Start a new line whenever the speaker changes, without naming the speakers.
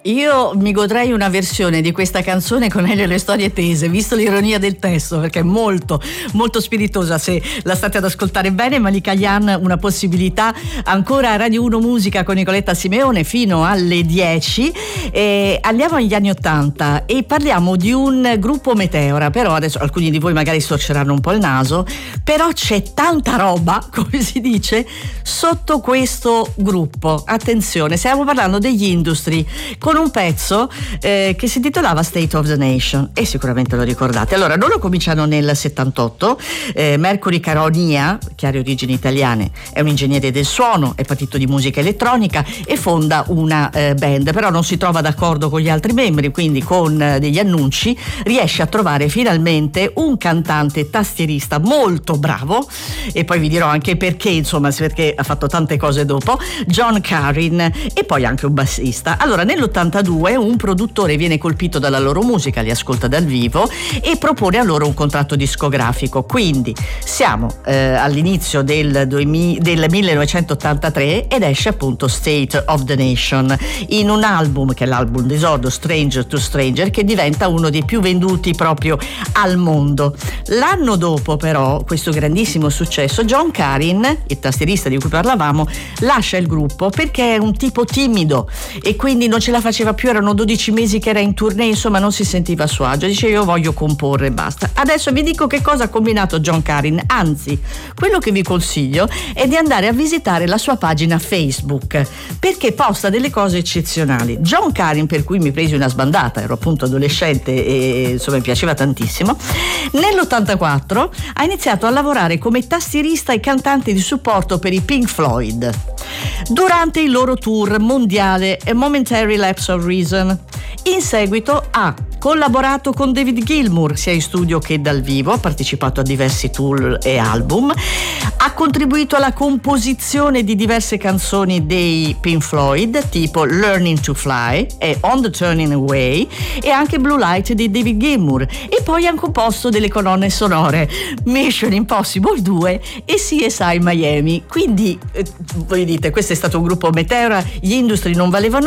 Io mi godrei una versione di questa canzone con Elio e le storie tese, visto l'ironia del testo, perché è molto molto spiritosa. Se la state ad ascoltare bene, Malika Ayane, una possibilità ancora a Radio 1 Musica con Nicoletta Simeone fino alle 10. Andiamo agli anni 80 e parliamo di un gruppo Meteora. Però adesso alcuni di voi magari storceranno un po' il naso, però c'è tanta roba, come si dice, sotto questo gruppo. Attenzione, stiamo parlando degli Industry con un pezzo che si intitolava State of the Nation, e sicuramente lo ricordate. Allora, loro cominciano nel 78. Mercury Caronia, che ha origini italiane, è un ingegnere del suono, è partito di musica elettronica e fonda una band, però non si trova d'accordo con gli altri membri, quindi con degli annunci riesce a trovare finalmente un cantante tastierista molto bravo, e poi vi dirò anche perché, insomma, perché ha fatto tante cose dopo, John Carin, e poi anche un bassista. Allora, nell'82 un produttore viene colpito dalla loro musica, li ascolta dal vivo e propone a loro un contratto discografico. Quindi siamo all'inizio del 1983 ed esce appunto State of the Nation in un album che è l'album d'esordio, Stranger to Stranger, che diventa uno dei più venduti proprio al mondo. L'anno dopo però questo grandissimo successo, John Carin, il tastierista di cui parlavamo, lascia il gruppo perché è un tipo timido e quindi non ce la faceva più. Erano 12 mesi che era in tournée, insomma non si sentiva a suo agio, dice io voglio comporre e basta. Adesso vi dico che cosa ha combinato John Carin, anzi quello che vi consiglio è di andare a visitare la sua pagina Facebook, perché posta delle cose eccezionali. John Carin, per cui mi presi una sbandata, ero appunto adolescente e insomma mi piaceva tantissimo, nell'84 ha iniziato a lavorare come tastierista e cantante di supporto per i Pink Floyd durante il loro tour mondiale A Momentary Lapse of Reason. In seguito ha collaborato con David Gilmour sia in studio che dal vivo, ha partecipato a diversi tour e album, ha contribuito alla composizione di diverse canzoni dei Pink Floyd tipo Learning to Fly e On the Turning Away, e anche Blue Light di David Gilmour, e poi ha composto delle colonne sonore Mission Impossible 2 e CSI Miami. Quindi voi dite, questo è stato un gruppo Meteora, gli Industry non valevano